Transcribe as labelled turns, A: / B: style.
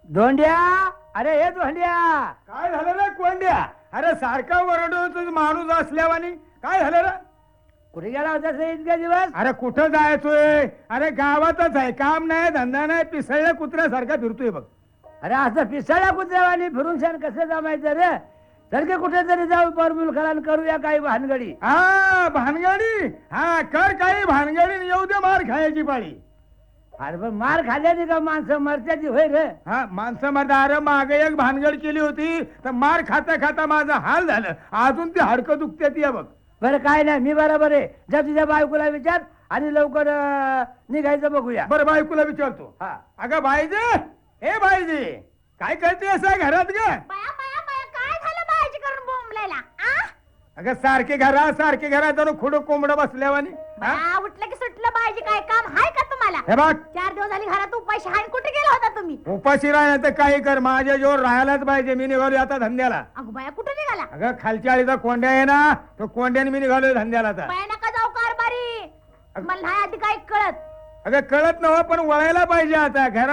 A: धोंड्या, अरे हे धोंड्या,
B: काय झालं रे कोंड्या? अरे सारखा वरडतो माणूस असल्यावानी. काय झालं रे?
A: कुठे गेला होता इतका दिवस?
B: अरे कुठं जायचोय? अरे गावातच आहे, काम नाही धंदा नाही, पिसळल्या कुत्र्यासारखा फिरतोय बघ.
A: अरे असं पिसाळ्या कुत्र्यावानी फिरून शान कसं जमायचं रे? सारखे कुठेतरी जाऊ परमुल खरान करूया काही भानगडी.
B: हा भानगडी, हा कर काही भानगडी, येऊ दे मार खायची पाळी.
A: अरे पण मार खाल्ल्याने का माणसं मरत्याची होय रे?
B: हा माणसं मध्ये अरे मागे एक भानगड केली होती तर मार खाता खाता माझा हाल झालं. अजून ती हाडकं दुखत्यात या बघ.
A: बरं काय नाही, मी बरोबर आहे. जा तुझ्या बायकोला विचार आणि लवकर निघायचं बघूया.
B: बरं बायकोला विचारतो.
A: हा
B: अगं बाईजे, हे बाईजे, काय करते असं घरात ग?
C: बाया बाया बाया काय झालं बायाची करून बोंबलायला आ?
B: अगं सारखे घरात जाऊन खुडं कोंबडं बसल्यावानी. हा?
C: बाया उठलं की सुटलं बायाची काय काम हाय का तुम्हाला?
B: हे बघ
C: 4 दिवस झाली घरात उपाशी हाय कुठे गेला होता तुम्ही?
B: उपाशी राहण्याचं तर काही कर, माझ्या जोर राहायलाच पाहिजे. मी निघालो आता धंद्याला.
C: अगं बाया कुठे निघाला?
B: अगं खालच्या आळीचा कोंड्या आहे ना, तो कोंड्याने मी निघालोय धंद्याला आता.
C: बाया नका जाऊ कारभारी, मला नाही आधी काही कळत.
B: अगं कळत नव्ह पण वळायला पाहिजे आता. घरात